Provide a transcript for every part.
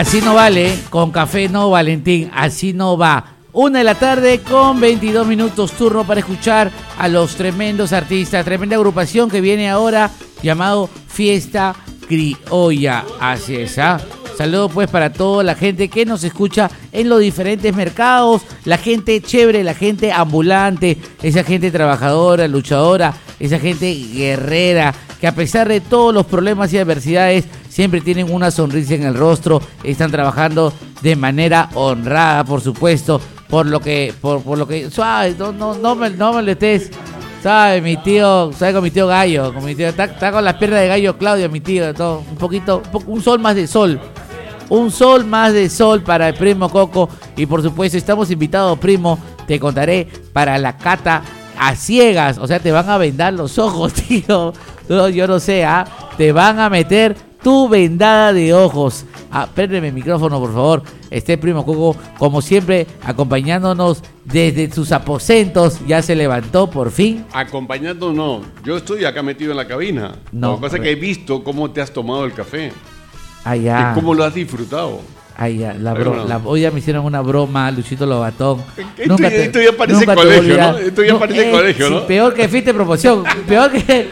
Así no vale, con café no, Valentín, así no va. 1:00 con 22 minutos, turno para escuchar a los tremendos artistas, tremenda agrupación que viene ahora llamado Fiesta Criolla. Así es, ¿ah? Saludos pues para toda la gente que nos escucha en los diferentes mercados, la gente chévere, la gente ambulante, esa gente trabajadora, luchadora, esa gente guerrera, que a pesar de todos los problemas y adversidades, siempre tienen una sonrisa en el rostro, están trabajando de manera honrada, por supuesto, por lo que suave, no me lo estés. ¿Sabe mi tío? ¿Sabe con mi tío Gallo? Con mi tío, está con las piernas de Gallo Claudio, mi tío, todo. Un sol más de sol. Un sol más de sol para el primo Coco. Y por supuesto, estamos invitados, primo. Te contaré para la cata a ciegas. O sea, te van a vendar los ojos, tío. No, yo no sé, ¿ah? Te van a meter tu vendada de ojos. Préndeme el micrófono, por favor. Primo Coco, como siempre, acompañándonos desde sus aposentos. Ya se levantó por fin. Acompañándonos, no. Yo estoy acá metido en la cabina. No, lo que pasa es que he visto cómo te has tomado el café. Allá. Y cómo lo has disfrutado. Allá. Hoy ya me hicieron una broma, Luchito Lobatón. Esto ya parece colegio, ¿no? Esto ya parece colegio, ¿no? Peor que fuiste promoción. Peor que...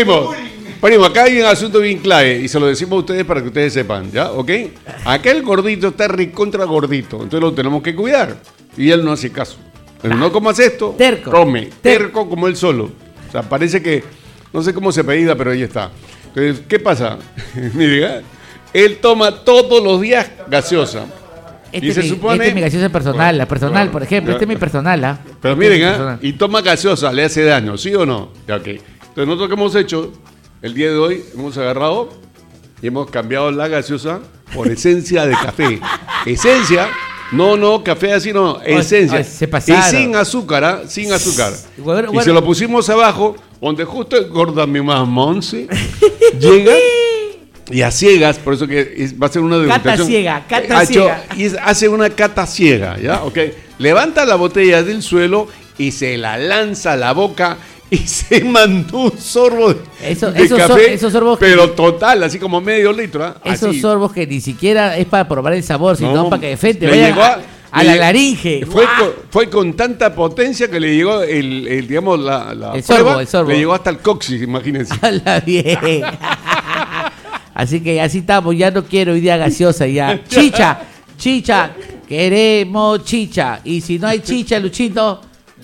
Primo, acá hay un asunto bien clave y se lo decimos a ustedes para que ustedes sepan, ¿ya? ¿Ok? Acá el gordito está recontra gordito, entonces lo tenemos que cuidar. Y él no hace caso. Pero no comas esto, terco. Come. Terco como él solo. O sea, parece que, no sé cómo se apellida, pero ahí está. Entonces, ¿qué pasa? Mira, él toma todos los días gaseosa. Y se supone... Esta es mi gaseosa personal, la personal, por ejemplo. Esta es mi personal, ¿ah? Pero miren, y toma gaseosa, le hace daño, ¿sí o no? Ya, ok. Entonces, nosotros que hemos hecho... El día de hoy hemos agarrado y hemos cambiado la gaseosa por esencia de café. Esencia, no, café así no, esencia. Y sin azúcar, ¿ah? Sin azúcar. Bueno. Y se lo pusimos abajo, donde justo el gorda mi más Monse llega y a ciegas, por eso que va a ser una degustación. Cata ciega. Y hace una cata ciega, ¿ya? Ok. Levanta la botella del suelo y se la lanza a la boca. Y se mandó un sorbo de café, esos sorbos pero total, así como medio litro. ¿eh? Esos así. Sorbos que ni siquiera es para probar el sabor, sino para que de frente vaya a la laringe. Fue con tanta potencia que le llegó el sorbo. Le llegó hasta el coxis, imagínense. Hola, bien. Así que así estamos, ya no quiero hoy día gaseosa, ya. Chicha, queremos chicha. Y si no hay chicha, Luchito...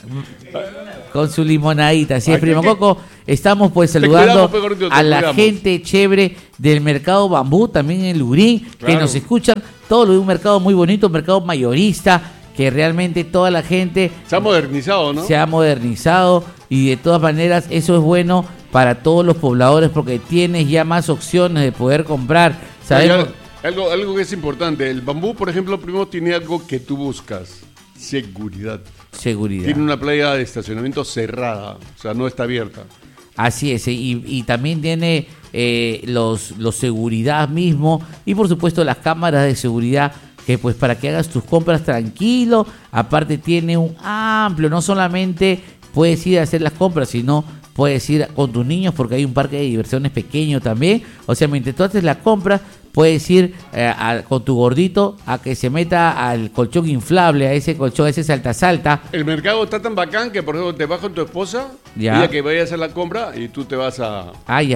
Con su limonadita, así es, primo Coco. Estamos pues saludando a la gente chévere del mercado Bambú, también en Lurín, que nos escuchan. Todo lo de un mercado muy bonito, un mercado mayorista, que realmente toda la gente... Se ha modernizado, ¿no? Se ha modernizado y de todas maneras eso es bueno para todos los pobladores porque tienes ya más opciones de poder comprar. ¿Sabemos? Algo que es importante, el Bambú, por ejemplo, primo, tiene algo que tú buscas, seguridad. Tiene una playa de estacionamiento cerrada, o sea, no está abierta. Así es, y también tiene los seguridad mismo y por supuesto las cámaras de seguridad que pues para que hagas tus compras tranquilo. Aparte tiene un amplio, no solamente puedes ir a hacer las compras, sino puedes ir con tus niños porque hay un parque de diversiones pequeño también. O sea, mientras tú haces la compra, puedes ir con tu gordito a que se meta al colchón inflable, a ese colchón, a ese salta. El mercado está tan bacán que, por ejemplo, te vas con tu esposa, ella que vaya a hacer la compra y tú te vas a... Ay.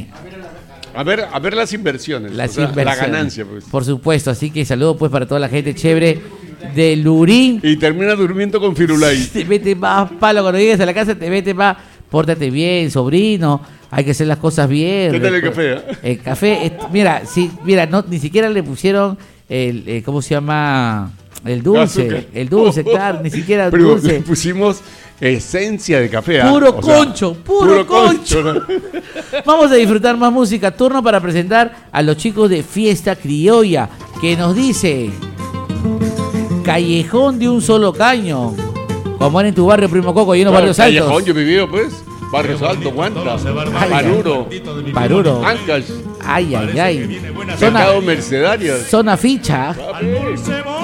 A ver las inversiones, la ganancia. Pues. Por supuesto, así que saludos pues para toda la gente chévere de Lurín. Y termina durmiendo con Firulai. Te mete más palo cuando llegues a la casa, te mete más... Pórtate bien, sobrino, hay que hacer las cosas bien. ¿Qué tal el café? El café, no, ni siquiera le pusieron el ¿cómo se llama? El dulce, azúcar. El dulce, claro, ni siquiera el pero dulce. Le pusimos esencia de café. Puro concho. ¿No? Vamos a disfrutar más música. Turno para presentar a los chicos de Fiesta Criolla, que nos dice Callejón de un solo caño. Como era en tu barrio, primo Coco, y en los barrios altos. Callejón, yo he vivido, pues. Barrios altos, Guanta, Paruro, Ancash. Ay. Mercado Mercedarias. Zona Ficha.